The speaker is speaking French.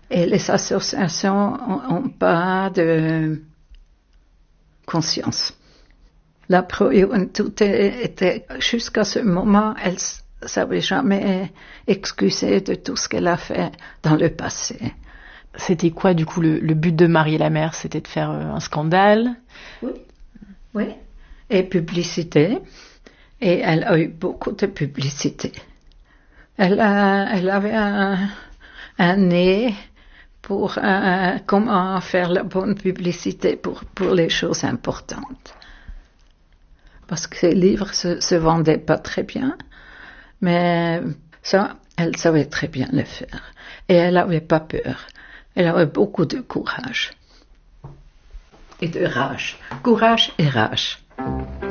Et les associations n'ont pas de conscience. La pro-Juventud était, jusqu'à ce moment, elle ne s'avait jamais excusée de tout ce qu'elle a fait dans le passé. C'était quoi, du coup, le but de marier la mère? C'était de faire un scandale? Oui. Et publicité. Et elle a eu beaucoup de publicité. Elle avait un nez pour comment faire la bonne publicité pour les choses importantes. Parce que ses livres se vendaient pas très bien, mais ça, elle savait très bien le faire. Et elle n'avait pas peur. Elle avait beaucoup de courage. Et de rage. Courage et rage.